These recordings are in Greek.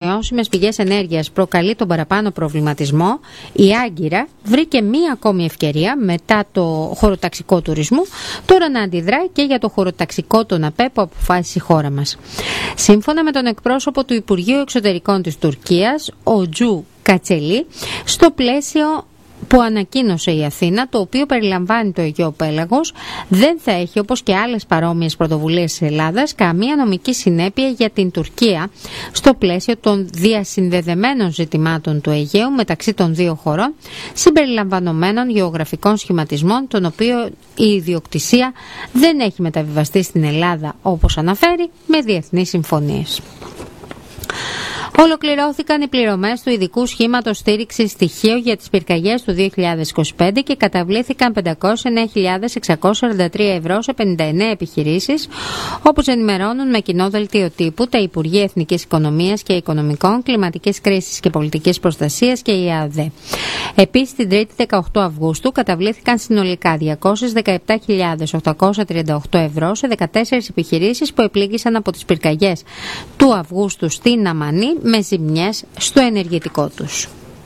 ανανεώσιμες πηγές ενέργειας προκαλεί τον παραπάνω προβληματισμό, η Άγκυρα βρήκε μία ακόμη ευκαιρία μετά το χωροταξικό τουρισμό τώρα να αντιδράει και για το χωροταξικό των ΑΠΕ που αποφάσισε η χώρα μας. Σύμφωνα με τον εκπρόσωπο του Υπουργείου Εξωτερικών της Τουρκίας, ο Τζου Κατσελή, στο πλαίσιο που ανακοίνωσε η Αθήνα, το οποίο περιλαμβάνει το Αιγαίο Πέλαγος, δεν θα έχει, όπως και άλλες παρόμοιες πρωτοβουλίες της Ελλάδας, καμία νομική συνέπεια για την Τουρκία στο πλαίσιο των διασυνδεδεμένων ζητημάτων του Αιγαίου μεταξύ των δύο χωρών, συμπεριλαμβανομένων γεωγραφικών σχηματισμών, των οποίων η ιδιοκτησία δεν έχει μεταβιβαστεί στην Ελλάδα, όπως αναφέρει, με διεθνείς συμφωνίες. Ολοκληρώθηκαν οι πληρωμές του ειδικού σχήματος στήριξης στοιχείου για τις πυρκαγιές του 2025 και καταβλήθηκαν 509.643 ευρώ σε 59 επιχειρήσεις, όπως ενημερώνουν με κοινό δελτίο τύπου τα Υπουργεία Εθνικής Οικονομίας και Οικονομικών, Κλιματικής Κρίσης και Πολιτικής Προστασίας και η ΑΔΕ. Επίσης, την 3η 18 Αυγούστου καταβλήθηκαν συνολικά 217.838 ευρώ σε 14 επιχειρήσεις που επλήγησαν από τις πυρκαγιές του Αυγούστου στην Αμανή, με ζημιές στο ενεργητικό τους.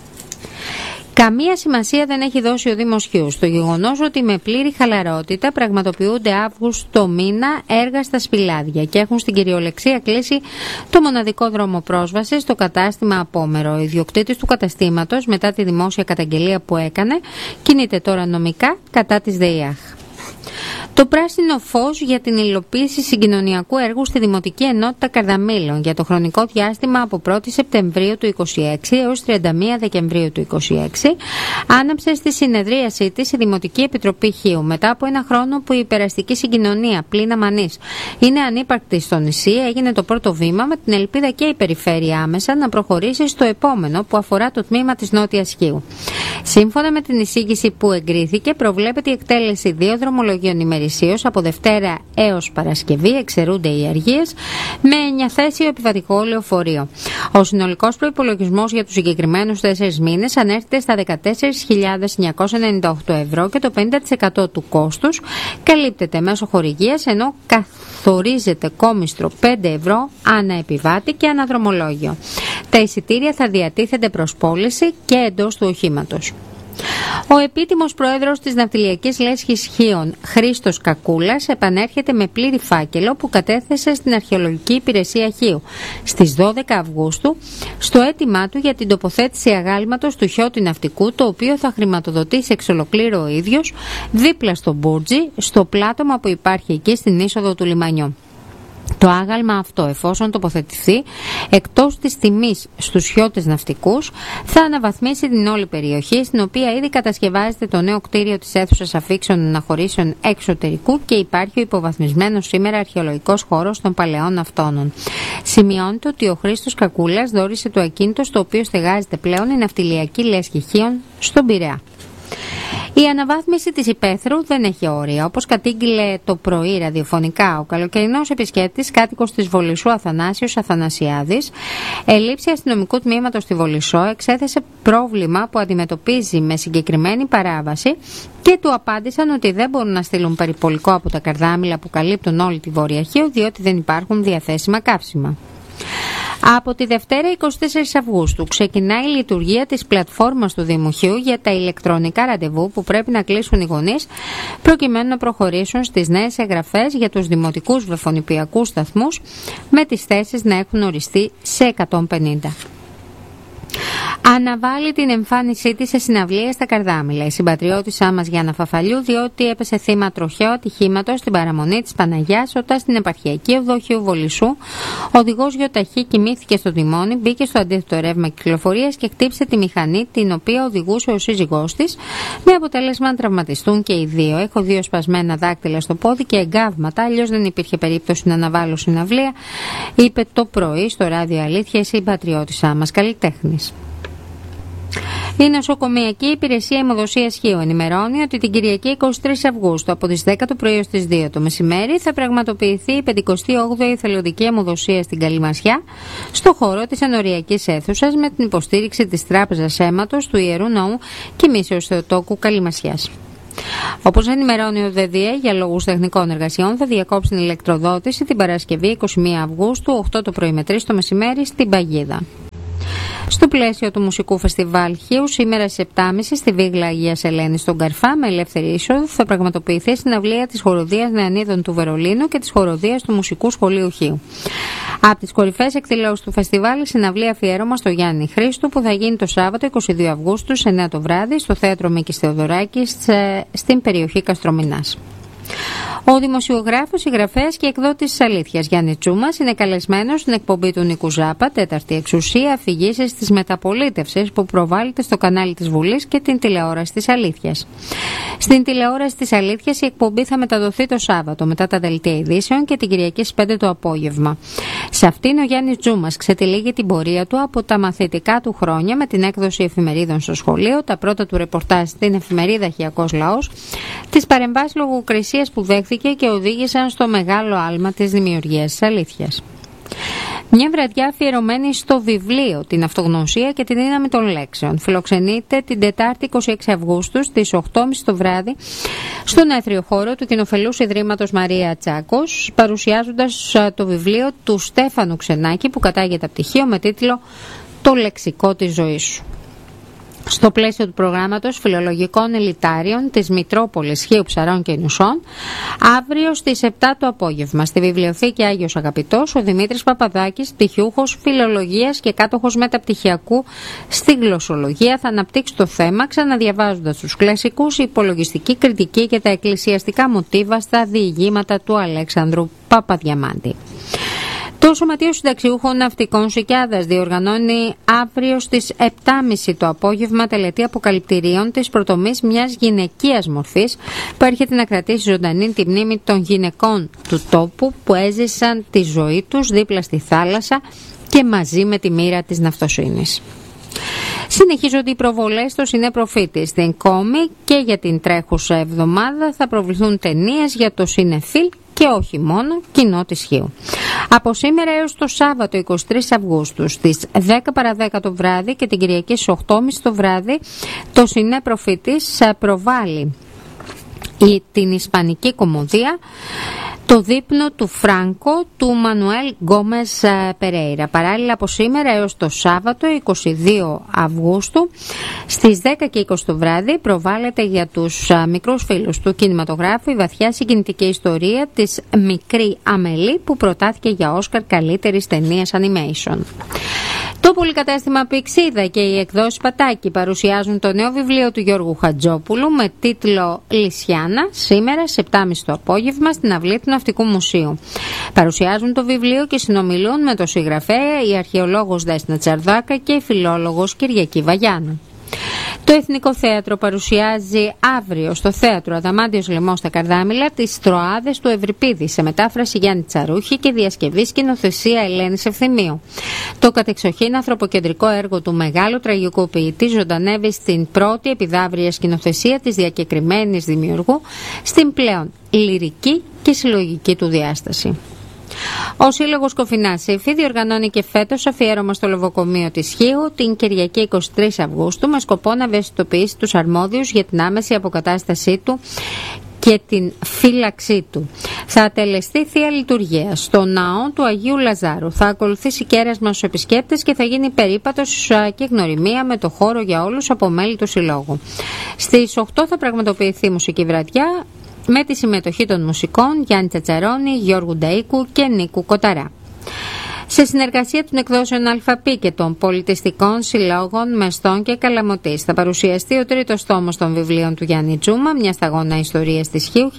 Καμία σημασία δεν έχει δώσει ο Δήμος Χιούς στο γεγονός ότι με πλήρη χαλαρότητα πραγματοποιούνται Αύγουστο μήνα έργα στα Σπηλάδια και έχουν στην κυριολεξία κλείσει το μοναδικό δρόμο πρόσβασης στο κατάστημα Απόμερο. Ο ιδιοκτήτης του καταστήματος, μετά τη δημόσια καταγγελία που έκανε, κινείται τώρα νομικά κατά της ΔΕΙΑΧ. Το πράσινο φως για την υλοποίηση συγκοινωνιακού έργου στη Δημοτική Ενότητα Καρδαμήλων για το χρονικό διάστημα από 1η Σεπτεμβρίου του 2026 έως 31 Δεκεμβρίου του 2026 άναψε στη συνεδρίασή της η Δημοτική Επιτροπή Χίου. Μετά από ένα χρόνο που η υπεραστική συγκοινωνία πλην Αμανής είναι ανύπαρκτη στο νησί, έγινε το πρώτο βήμα με την ελπίδα και η περιφέρεια άμεσα να προχωρήσει στο επόμενο που αφορά το τμήμα της Νότιας Χίου. Σύμφωνα με την εισήγηση που εγκρίθηκε, προβλέπεται η εκτέλεση 2 δρομολογίων ημερησίως από Δευτέρα έως Παρασκευή, εξαιρούνται οι αργίες, με 9θέσιο επιβατικό λεωφορείο. Ο συνολικός προϋπολογισμός για τους συγκεκριμένους 4 μήνες ανέρχεται στα 14.998 ευρώ και το 50% του κόστους καλύπτεται μέσω χορηγίας, ενώ καθορίζεται κόμιστρο 5 ευρώ ανά επιβάτη και ανά δρομολόγιο. Τα εισιτήρια θα διατίθενται προς πώληση και εντός του οχήματος. Ο επίτιμος πρόεδρος της Ναυτιλιακής Λέσχης Χίων, Χρήστος Κακούλας, επανέρχεται με πλήρη φάκελο που κατέθεσε στην Αρχαιολογική Υπηρεσία Χίου στις 12 Αυγούστου στο αίτημά του για την τοποθέτηση αγάλματος του χιώτη ναυτικού, το οποίο θα χρηματοδοτήσει εξ ολοκλήρου ο ίδιος δίπλα στο Μπούρτζι, στο πλάτωμα που υπάρχει εκεί στην είσοδο του λιμανιού. Το άγαλμα αυτό, εφόσον τοποθετηθεί εκτός της τιμής στους χιώτες ναυτικούς, θα αναβαθμίσει την όλη περιοχή, στην οποία ήδη κατασκευάζεται το νέο κτίριο της αίθουσας αφήξεων αναχωρήσεων εξωτερικού και υπάρχει ο υποβαθμισμένος σήμερα αρχαιολογικός χώρος των παλαιών αυτόνων. Σημειώνεται ότι ο Χρήστος Κακούλας δώρισε το ακίνητο στο οποίο στεγάζεται πλέον η Ναυτιλιακή Λέσχη Χίων στον Πειραιά. Η αναβάθμιση της υπαίθρου δεν έχει όρια. Όπως κατήγγειλε το πρωί ραδιοφωνικά ο καλοκαιρινός επισκέπτης κάτοικος της Βολισσού Αθανάσιος Αθανασιάδης, ελήψη αστυνομικού τμήματος στη Βολισσό εξέθεσε πρόβλημα που αντιμετωπίζει με συγκεκριμένη παράβαση και του απάντησαν ότι δεν μπορούν να στείλουν περιπολικό από τα καρδάμιλα που καλύπτουν όλη τη Βόρεια Χίου, διότι δεν υπάρχουν διαθέσιμα καύσιμα. Από τη Δευτέρα 24 Αυγούστου ξεκινάει η λειτουργία της πλατφόρμας του Δήμου Χίου για τα ηλεκτρονικά ραντεβού που πρέπει να κλείσουν οι γονείς προκειμένου να προχωρήσουν στις νέες εγγραφές για τους δημοτικούς βρεφονιπιακούς σταθμούς, με τις θέσεις να έχουν οριστεί σε 150. Αναβάλει την εμφάνισή της σε συναυλία στα Καρδάμιλα η συμπατριώτησά μας Γιάννα Φαφαλιού, διότι έπεσε θύμα τροχαίου ατυχήματος στην παραμονή της Παναγιάς όταν στην επαρχιακή οδό Χίου Βολισσού οδηγός γιοταχή κοιμήθηκε στο τιμόνι, μπήκε στο αντίθετο ρεύμα κυκλοφορίας και χτύπησε τη μηχανή την οποία οδηγούσε ο σύζυγός της, με αποτέλεσμα να τραυματιστούν και οι δύο. Έχω 2 σπασμένα δάκτυλα στο πόδι και εγκάβματα, αλλιώς δεν υπήρχε περίπτωση να αναβάλω συναυλία, είπε το πρωί στο ράδιο Αλήθεια η συμπατριώτησά μας καλλιτέχνης. Η Νοσοκομειακή Υπηρεσία Αιμοδοσίας Χίου ενημερώνει ότι την Κυριακή 23 Αυγούστου από τις 10 το πρωί ως τις 2 το μεσημέρι θα πραγματοποιηθεί η 58η εθελοντική αιμοδοσία στην Καλυμασιά στο χώρο της ενοριακής αίθουσας με την υποστήριξη της Τράπεζας Αίματος του Ιερού Ναού Κοιμήσεως Θεοτόκου Καλυμασιάς. Όπως ενημερώνει ο ΔΔΕ, για λόγους τεχνικών εργασιών θα διακόψει την ηλεκτροδότηση την Παρασκευή 21 Αυγούστου 8 το πρωί με 3 το μεσημέρι στην Παγίδα. Στο πλαίσιο του Μουσικού Φεστιβάλ Χίου, σήμερα στις 7.30 στη Βίγλα Αγίας Ελένης στον Καρφά, με ελεύθερη είσοδο, θα πραγματοποιηθεί συναυλία της Χοροδίας Νεανίδων του Βερολίνου και της Χοροδίας του Μουσικού Σχολείου Χίου. Από τις κορυφαίες εκδηλώσεις του φεστιβάλ, η συναυλία αφιέρωμα στο Γιάννη Χρήστου, που θα γίνει το Σάββατο 22 Αυγούστου σε 9 το βράδυ στο Θέατρο Μίκης Θεοδωράκης στην περιοχή Καστρομηνάς. Ο δημοσιογράφος, συγγραφέας και εκδότης της Αλήθειας Γιάννη Τσούμας είναι καλεσμένος στην εκπομπή του Νίκου Ζάπα, Τέταρτη Εξουσία, αφηγήσεις της μεταπολίτευσης, που προβάλλεται στο κανάλι της Βουλής και την τηλεόραση της Αλήθειας. Στην τηλεόραση της Αλήθειας η εκπομπή θα μεταδοθεί το Σάββατο μετά τα δελτία ειδήσεων και την Κυριακή στις 5 το απόγευμα. Σε αυτήν ο Γιάννης Τσούμας ξετυλίγει την πορεία του από τα μαθητικά του χρόνια με την έκδοση εφημερίδων στο σχολείο, τα πρώτα του ρεπορτάζ στην εφημερίδα Χιακός Λαός, τις παρεμβάσεις λογοκρισίας που δέχθηκε και οδήγησαν στο μεγάλο άλμα της δημιουργίας της Αλήθειας. Μια βραδιά αφιερωμένη στο βιβλίο, την αυτογνωσία και τη δύναμη των λέξεων, φιλοξενείται την Τετάρτη 26 Αυγούστου στις 8.30 το βράδυ στον έθριο χώρο του Κοινοφελούς Ιδρύματος Μαρία Τσάκος, παρουσιάζοντας το βιβλίο του Στέφανου Ξενάκη, που κατάγεται από πτυχίο με τίτλο «Το λεξικό της ζωής σου». Στο πλαίσιο του προγράμματος φιλολογικών ελιτάριων της Μητρόπολης Χίου Ψαρών και Νουσών, αύριο στις 7 το απόγευμα, στη Βιβλιοθήκη Άγιος Αγαπητός, ο Δημήτρης Παπαδάκης, πτυχιούχος φιλολογίας και κάτοχος μεταπτυχιακού στη γλωσσολογία, θα αναπτύξει το θέμα ξαναδιαβάζοντας τους κλασικούς, η υπολογιστική κριτική και τα εκκλησιαστικά μοτίβα στα διηγήματα του Αλέξανδρου Παπαδιαμάντη. Το Σωματείο Συνταξιούχων Ναυτικών Σικιάδας διοργανώνει αύριο στις 7.30 το απόγευμα τελετή αποκαλυπτηρίων της προτομής μιας γυναικείας μορφής, που έρχεται να κρατήσει ζωντανή τη μνήμη των γυναικών του τόπου που έζησαν τη ζωή τους δίπλα στη θάλασσα και μαζί με τη μοίρα της ναυτοσύνης. Συνεχίζονται οι προβολές στο Σινέπροφίτη. Στην Κόμη και για την τρέχουσα εβδομάδα θα προβληθούν ταινίες για το Σινεφίλ και όχι μόνο, κοινό της Χίου. Από σήμερα έως το Σάββατο 23 Αυγούστου στις 10 παρα 10 το βράδυ και την Κυριακή στις 8.30 το βράδυ, το Σινέπροφίτης προβάλλει την ισπανική κομμωδία «Το δείπνο του Φράνκο» του Μανουέλ Γκόμες Περέιρα. Παράλληλα, από σήμερα έως το Σάββατο 22 Αυγούστου στις 10 και 20 το βράδυ προβάλλεται για τους μικρούς φίλους του κινηματογράφου η βαθιά συγκινητική ιστορία της Μικρή Αμελή, που προτάθηκε για Όσκαρ καλύτερης ταινίας animation. Το πολυκατάστημα Πηξίδα και οι εκδόσεις Πατάκη παρουσιάζουν το νέο βιβλίο του Γιώργου Χατζόπουλου με τίτλο «Λυσιάνα» σήμερα σε 7.30 το απόγευμα στην αυλή του Ναυτικού Μουσείου. Παρουσιάζουν το βιβλίο και συνομιλούν με τον συγγραφέα η αρχαιολόγος Δέσποινα Τσαρδάκα και η φιλόλογος Κυριακή Βαγιάνου. Το Εθνικό Θέατρο παρουσιάζει αύριο στο Θέατρο Αδαμάντιος Λαιμός στα Καρδάμηλα τις Τροάδες του Ευρυπίδη σε μετάφραση Γιάννη Τσαρούχη και διασκευή σκηνοθεσία Ελένης Ευθυμίου. Το κατεξοχήν ανθρωποκεντρικό έργο του μεγάλου τραγικού ποιητή ζωντανεύει στην πρώτη επιδαύρια σκηνοθεσία της διακεκριμένης δημιουργού στην πλέον λυρική και συλλογική του διάσταση. Ο Σύλλογος Κοφινάς Σύφη διοργανώνει και φέτος αφιέρωμα στο Λοβοκομείο της Χίου την Κυριακή 23 Αυγούστου με σκοπό να ευαισθητοποιήσει τους αρμόδιους για την άμεση αποκατάστασή του και την φύλαξή του. Θα τελεστεί Θεία Λειτουργία στο ναό του Αγίου Λαζάρου. Θα ακολουθήσει κέρασμα στους επισκέπτες και θα γίνει περίπατος και γνωριμία με το χώρο για όλους από μέλη του Συλλόγου. Στις 8 θα πραγματοποιηθεί μουσική βραδιά με τη συμμετοχή των μουσικών Γιάννη Τσατσαρώνη, Γιώργου Νταΐκου και Νίκου Κοταρά. Σε συνεργασία των εκδόσεων ΑΛΦΑΠΗ και των πολιτιστικών συλλόγων Μεστών και Καλαμωτής θα παρουσιαστεί ο τρίτος τόμος των βιβλίων του Γιάννη Τσούμα, μια σταγόνα ιστορίας της Χίου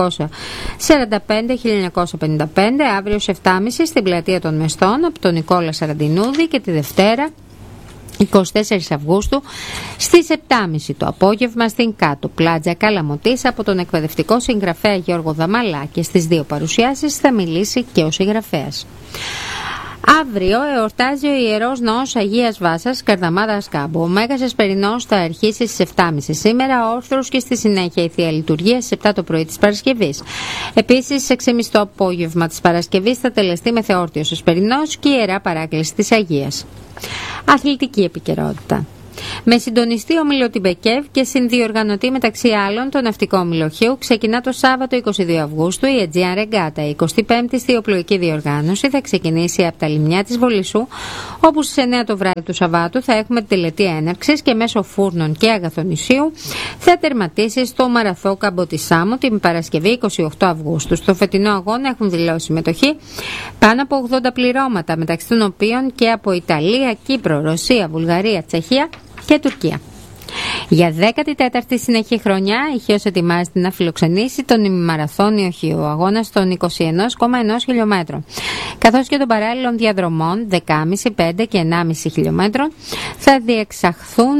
1945-1955, αύριο σε 7.30 στην πλατεία των Μεστών από τον Νικόλα Σαραντινούδη και τη Δευτέρα 24 Αυγούστου στις 7.30 το απόγευμα στην Κάτω Πλάτζα Καλαμωτής από τον εκπαιδευτικό συγγραφέα Γιώργο Δαμαλά, και στις δύο παρουσιάσεις θα μιλήσει και ο συγγραφέας. Αύριο εορτάζει ο Ιερός Ναός Αγίας Βάσας Καρδαμάδας Κάμπου. Ο Μέγας Εσπερινός θα αρχίσει στις 7.30 σήμερα, όρθρος, και στη συνέχεια η Θεία Λειτουργία στις 7 το πρωί της Παρασκευής. Επίσης, σε 6.30 το απόγευμα της Παρασκευής θα τελεστεί με θεόρτιος Εσπερινός και η Ιερά Παράκληση της Αγίας. Αθλητική επικαιρότητα. Με συντονιστή όμιλο Τιμπεκεύ και συνδιοργανωτή μεταξύ άλλων το ναυτικό όμιλο Χίου, ξεκινά το Σάββατο 22 Αυγούστου η Aegean Regatta. Η 25η θεοπλοϊκή διοργάνωση θα ξεκινήσει από τα λιμνιά της Βολισσού, όπου στις 9 το βράδυ του Σαββάτου θα έχουμε τη τελετή έναρξης και μέσω φούρνων και αγαθονησίου θα τερματίσει στο Μαραθό Καμποτισάμου την Παρασκευή 28 Αυγούστου. Στο φετινό αγώνα έχουν δηλώσει συμμετοχή πάνω από 80 πληρώματα, μεταξύ των οποίων και από Ιταλία, Κύπρο, Ρωσία, Βουλγαρία, Τσεχία και Τουρκία. Για 14η συνεχή χρονιά η Χίος ετοιμάζεται να φιλοξενήσει τον ημιμαραθώνιο Χίου, αγώνα των 21,1 χιλιόμετρων, καθώς και των παράλληλων διαδρομών 10,5, 5 και 1,5 χιλιόμετρων θα διεξαχθούν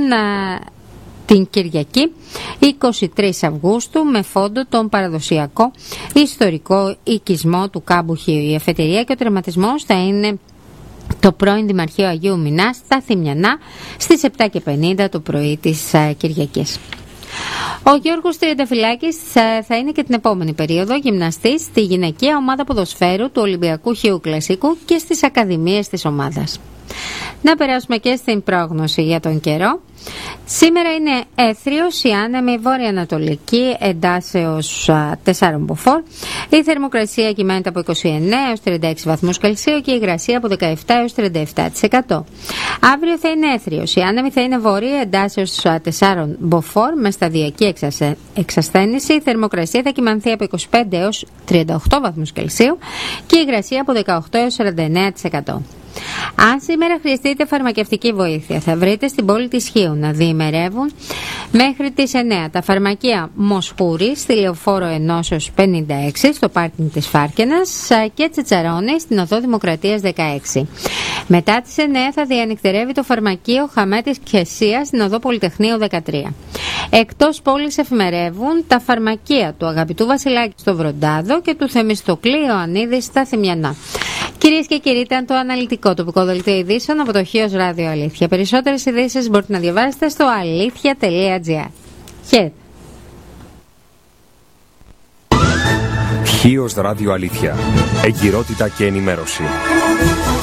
την Κυριακή 23 Αυγούστου με φόντο τον παραδοσιακό ιστορικό οικισμό του κάμπου Χίου. Η εφετηρία και ο τερματισμός θα είναι το πρώην Δημαρχείο Αγίου Μινά στα Θημιανά στις 7:50 το πρωί της Κυριακής. Ο Γιώργος Τριανταφυλάκης θα είναι και την επόμενη περίοδο γυμναστής στη γυναικεία ομάδα ποδοσφαίρου του Ολυμπιακού Χίου Κλασικού και στις ακαδημίες της ομάδας. Να περάσουμε και στην πρόγνωση για τον καιρό. Σήμερα είναι έθριος η άνεμη βόρεια-ανατολική εντάσεως 4 μποφόρ. Η θερμοκρασία κυμαίνεται από 29 έως 36 βαθμούς Κελσίου και η υγρασία από 17 έως 37%. Αύριο θα είναι έθριος. Η άνεμη θα είναι βόρεια εντάσεως 4 μποφόρ με σταδιακή εξασθένηση. Η θερμοκρασία θα κυμανθεί από 25 έως 38 βαθμούς Κελσίου και η υγρασία από 18 έως 49%. Αν σήμερα χρειαστείτε φαρμακευτική βοήθεια, θα βρείτε στην πόλη της Χίου να διημερεύουν μέχρι τις 9 τα φαρμακεία Μοσχούρη στη Λεωφόρο Ενώσεως 56 στο πάρκινγκ της Φάρκενας και Τσετσαρώνη στην Οδό Δημοκρατίας 16. Μετά τις 9 θα διανυκτερεύει το φαρμακείο Χαμέτης Κεσίας στην Οδό Πολυτεχνείου 13. Εκτός πόλης εφημερεύουν τα φαρμακεία του Αγαπητού Βασιλάκη στο Βροντάδο και του Θεμιστοκλή Ιωαννίδη στα Θημιανά. Κυρίες και κύριοι, ήταν το αναλυτικό τοπικό δελτίο ειδήσεων από το Χίος Ράδιο Αλήθεια. Περισσότερες ειδήσεις μπορείτε να διαβάσετε στο αλήθεια.gr. Χαίρετε. Χίος Ράδιο Αλήθεια. Εγκυρότητα και ενημέρωση.